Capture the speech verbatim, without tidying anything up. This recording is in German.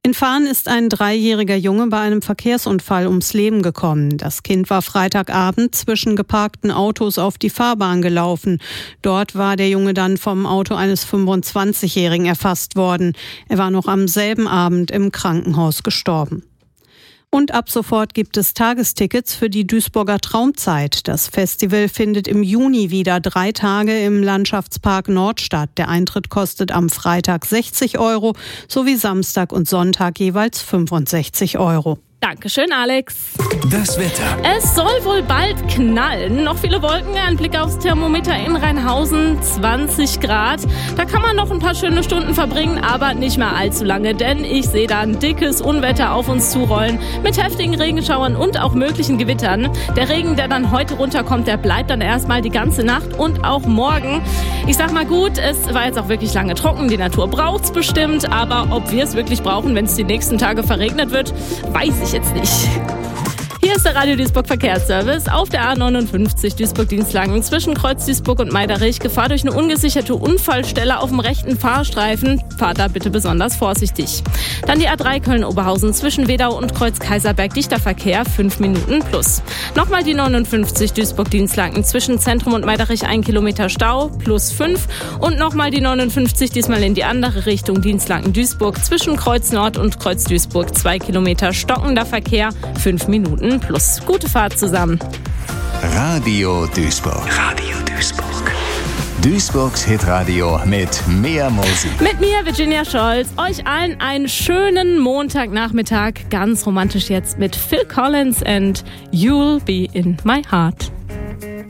In Fahn ist ein dreijähriger Junge bei einem Verkehrsunfall ums Leben gekommen. Das Kind war Freitagabend zwischen geparkten Autos auf die Fahrbahn gelaufen. Dort war der Junge dann vom Auto eines fünfundzwanzigjährigen erfasst worden. Er war noch am selben Abend im Krankenhaus gestorben. Und ab sofort gibt es Tagestickets für die Duisburger Traumzeit. Das Festival findet im Juni wieder drei Tage im Landschaftspark Nord statt. Der Eintritt kostet am Freitag sechzig Euro sowie Samstag und Sonntag jeweils fünfundsechzig Euro. Dankeschön, Alex. Das Wetter. Es soll wohl bald knallen. Noch viele Wolken, ein Blick aufs Thermometer in Rheinhausen, zwanzig Grad. Da kann man noch ein paar schöne Stunden verbringen, aber nicht mehr allzu lange, denn ich sehe da ein dickes Unwetter auf uns zurollen mit heftigen Regenschauern und auch möglichen Gewittern. Der Regen, der dann heute runterkommt, der bleibt dann erstmal die ganze Nacht und auch morgen. Ich sag mal gut, es war jetzt auch wirklich lange trocken, die Natur braucht's bestimmt, aber ob wir es wirklich brauchen, wenn es die nächsten Tage verregnet wird, weiß ich jetzt nicht. Hier ist der Radio Duisburg Verkehrsservice auf der A neunundfünfzig Duisburg-Dienstlaken zwischen Kreuz Duisburg und Meiderich. Gefahr durch eine ungesicherte Unfallstelle auf dem rechten Fahrstreifen. Fahrt da bitte besonders vorsichtig. Dann die A drei Köln-Oberhausen zwischen Wedau und Kreuz Kaiserberg. Dichter Verkehr, fünf Minuten plus. Nochmal die neunundfünfzig Duisburg-Dienstlaken zwischen Zentrum und Meiderich, ein Kilometer Stau, plus fünf. Und nochmal die neunundfünfzig, diesmal in die andere Richtung, Dienstlaken-Duisburg zwischen Kreuz Nord und Kreuz Duisburg, zwei Kilometer stockender Verkehr, fünf Minuten plus. Gute Fahrt zusammen. Radio Duisburg. Radio Duisburg. Duisburgs Hitradio mit mehr Musik. Mit mir, Virginia Scholz. Euch allen einen schönen Montagnachmittag. Ganz romantisch jetzt mit Phil Collins and You'll Be in My Heart.